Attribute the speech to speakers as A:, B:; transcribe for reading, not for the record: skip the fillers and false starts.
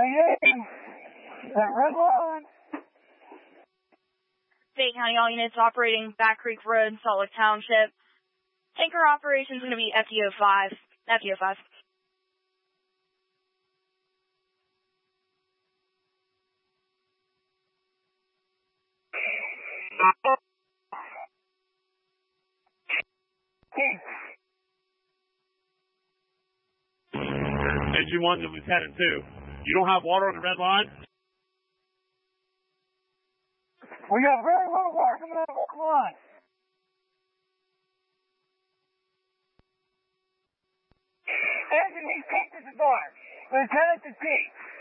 A: That red line.
B: Dade County, all units operating Back Creek Road, Salt Lake Township. Tanker operations going to be FDO5. FDO5.
C: Engine 1 to Lieutenant 2. You don't have water on the red line?
A: We got very little water coming out of the line. Engine, he's peaked at the bar. Lieutenant to T.